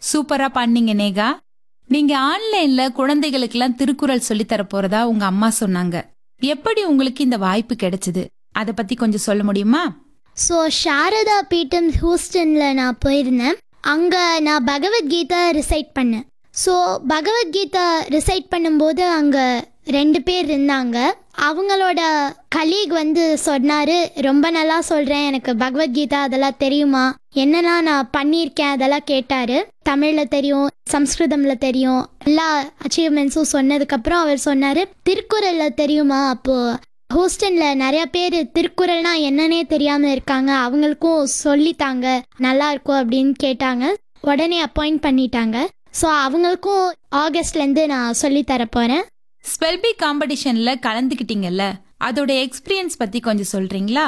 சூப்பரா பண்ணீங்க நேகா. நீங்க ஆன்லைன்ல குழந்தைகளுக்கெல்லாம் திருக்குறள் சொல்லித் தர போறதா உங்க அம்மா சொன்னாங்க. எப்படி உங்களுக்கு இந்த வாய்ப்பு கிடைச்சது? அத பத்தி கொஞ்சம் சொல்ல முடியுமா? ஸோ சாரதா பீட்டம் ஹூஸ்டனில் நான் போயிருந்தேன். அங்கே நான் பகவத்கீதா ரிசைட் பண்ணேன். ஸோ பகவத்கீதா ரிசைட் பண்ணும்போது அங்கே 2 பேர் இருந்தாங்க. அவங்களோட கலீக் வந்து சொன்னார், ரொம்ப நல்லா சொல்கிறேன், எனக்கு பகவத்கீதா அதெல்லாம் தெரியுமா, என்னெல்லாம் நான் பண்ணியிருக்கேன் அதெல்லாம் கேட்டார். தமிழில் தெரியும், சம்ஸ்கிருதமில் தெரியும், எல்லா அச்சீவ்மெண்ட்ஸும் சொன்னதுக்கப்புறம் அவர் சொன்னார், திருக்குறளில் தெரியுமா? அப்போது ஹூஸ்டனில் நிறைய பேர் திருக்குறள்னா என்னன்னே தெரியாமல் இருக்காங்க, அவங்களுக்கும் சொல்லித்தாங்க, நல்லா இருக்கும் அப்படின்னு கேட்டாங்க. உடனே அப்பாயிண்ட் பண்ணிட்டாங்க. ஸோ அவங்களுக்கும் ஆகஸ்ட்லேருந்து நான் சொல்லி தரப்போகிறேன். ஸ்பெல்பி காம்படிஷன்ல கலந்துக்கிட்டீங்கல்ல, அதோட எக்ஸ்பீரியன்ஸ் பத்தி கொஞ்சம் சொல்றீங்களா?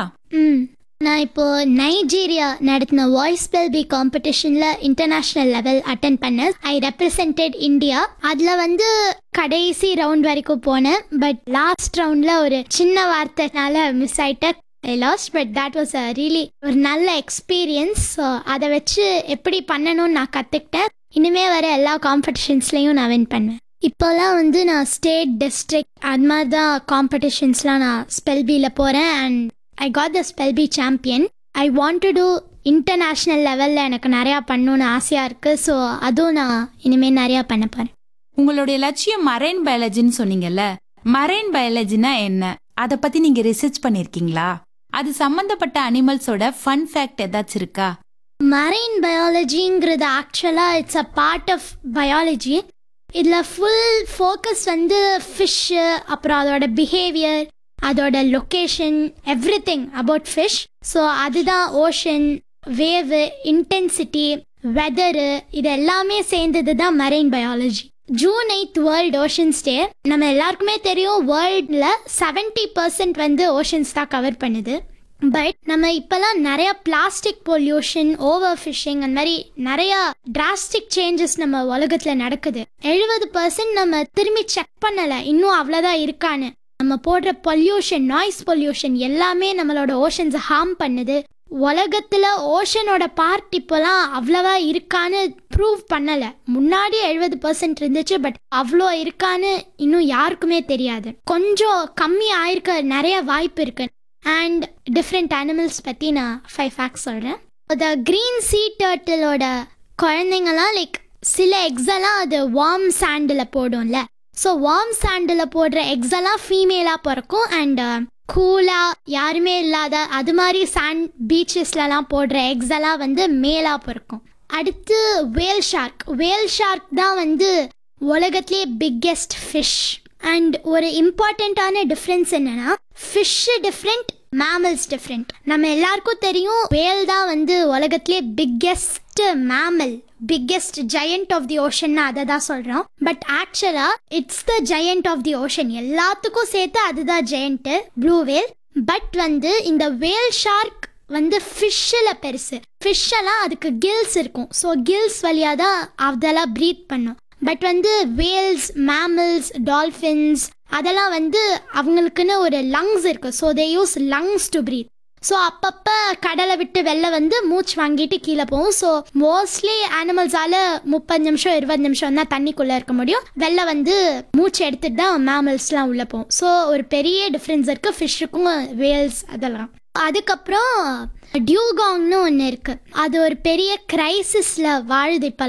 நான் இப்போ நைஜீரியா நடத்தின வாய்ஸ் ஸ்பெல்பி காம்படிஷனில் இன்டர்நேஷ்னல் லெவல் அட்டன் பண்ணேன். ஐ ரெப்ரசன்டட் இந்தியா. அதில் வந்து கடைசி ரவுண்ட் வரைக்கும் போனேன். பட் லாஸ்ட் ரவுண்டில் ஒரு சின்ன வார்த்தைனால மிஸ் ஆயிட்டேன். ஐ last, but that was really ஒரு நல்ல எக்ஸ்பீரியன்ஸ். ஸோ அதை வச்சு எப்படி பண்ணணும்னு நான் கற்றுக்கிட்டேன். இனிமே வர எல்லா காம்படிஷன்ஸ்லையும் நான் வின் பண்ணுவேன். இப்போலாம் வந்து நான் ஸ்டேட், டிஸ்ட்ரிக்ட் அது மாதிரி தான் காம்படிஷன்ஸ்லாம் நான் ஸ்பெல்பியில் போகிறேன். And I got the ஸ்பெல்பி champion. I want to two international லெவலில் எனக்கு நிறையா பண்ணணுன்னு ஆசையாக இருக்குது. ஸோ அதுவும் நான் இனிமேல் நிறையா பண்ண போகிறேன். உங்களுடைய லட்சியம் மரைன் பயாலஜின்னு சொன்னீங்கல்ல, மரைன் பயாலஜினா என்ன? அதை பத்தி நீங்க ரிசர்ச் பண்ணிருக்கீங்களா? அது சம்பந்தப்பட்ட அனிமல்ஸோட ஃபன் ஃபேக்ட் ஏதாச்சும் இருக்கா? மரைன் பயாலஜிங்கிறது ஆக்சுவலாக it's a part of biology. இதில் ஃபுல் ஃபோக்கஸ் வந்து ஃபிஷ்ஷு, அப்புறம் அதோட பிஹேவியர், அதோட location, every thing about fish. So அதுதான் ஓஷன், வேவு, இன்டென்சிட்டி, வெதரு, இது எல்லாமே சேர்ந்தது தான் marine biology. June 8 world oceans டே. நம்ம எல்லாருக்குமே தெரியும், வேர்ல்டில் 70% வந்து ஓஷன்ஸ் தான் கவர் பண்ணுது. பட் நம்ம இப்போலாம் நிறைய பிளாஸ்டிக் பொல்யூஷன், ஓவர் ஃபிஷிங், அந்த மாதிரி நிறையா டிராஸ்டிக் சேஞ்சஸ் நம்ம உலகத்தில் நடக்குது. 70% நம்ம திரும்பி செக் பண்ணலை, இன்னும் அவ்வளோதான் இருக்கான்னு. நம்ம போடுற பொல்யூஷன், நாய்ஸ் பொல்யூஷன் எல்லாமே நம்மளோட ஓஷன்ஸை ஹார்ம் பண்ணுது. உலகத்தில் ஓஷனோட பார்ட் இப்போலாம் அவ்வளவா இருக்கான்னு ப்ரூவ் பண்ணலை. முன்னாடி 70% இருந்துச்சு, பட் அவ்வளோ இருக்கான்னு இன்னும் யாருக்குமே தெரியாது. கொஞ்சம் கம்மி ஆயிருக்க நிறைய வாய்ப்பு இருக்கு. அண்ட் டிஃப்ரெண்ட் அனிமல்ஸ் பற்றி நான் 5 ஃபேக்ட்ஸ் சொல்கிறேன். த க்ரீன் சீ டர்ட்டிலோட குழந்தைங்கலாம் லைக் சில எக்ஸெல்லாம் அது வார்ம் சாண்டில் போடும்ல. ஸோ வார்ம் சாண்டில் போடுற எக்ஸெல்லாம் ஃபீமேலாக பிறக்கும். அண்ட் கூலாக யாருமே இல்லாத அது மாதிரி சாண்ட் பீச்சஸ்லலாம் போடுற எக்ஸெல்லாம் வந்து மேலாக பிறக்கும். அடுத்து வேல் ஷார்க். வேல் ஷார்க் தான் வந்து உலகத்திலே பிக்கெஸ்ட் ஃபிஷ். அண்ட் ஒரு இம்பார்ட்டண்ட்டான டிஃப்ரென்ஸ் என்னன்னா, ஃபிஷ்ஷு டிஃப்ரெண்ட், மேமல்ஸ் டிஃப்ரெண்ட். நம்ம எல்லாருக்கும் தெரியும் வேல் தான் வந்து உலகத்திலே biggest mammal, biggest giant of the ocean, அதை தான் சொல்கிறோம். பட் ஆக்சுவலாக it's the giant of the ocean. எல்லாத்துக்கும் சேர்த்து அதுதான் ஜெயண்ட்டு, ப்ளூ வேல். பட் வந்து இந்த வேல் ஷார்க் வந்து ஃபிஷ்ஷில் பெருசு. ஃபிஷ்ஷெல்லாம் அதுக்கு கில்ஸ் இருக்கும். ஸோ கில்ஸ் வழியாக தான் அதெல்லாம் ப்ரீத் பண்ணும். பட் வந்து வேல்ஸ், மேமல்ஸ், டால்ஃபின்ஸ் அதெல்லாம் வந்து அவங்களுக்குன்னு ஒரு லங்ஸ் இருக்குது. So they use lungs to breath. So அப்பப்போ கடலை விட்டு வெளில வந்து மூச்சு வாங்கிட்டு கீழே போகும். ஸோ மோஸ்ட்லி அனிமல்ஸால் 30 நிமிஷம் 20 நிமிஷம் தான் தண்ணிக்குள்ளே இருக்க முடியும். வெளில வந்து மூச்சு எடுத்துட்டு தான் மேமல்ஸ்லாம் உள்ளே போகும். ஸோ ஒரு பெரிய டிஃப்ரென்ஸ் இருக்குது ஃபிஷ்ஷுக்கும் வேல்ஸ் அதெல்லாம். அதுக்கப்புறம் டியூகாங்னு ஒன்று இருக்குது. அது ஒரு பெரிய கிரைசிஸில் வாழுது இப்போ.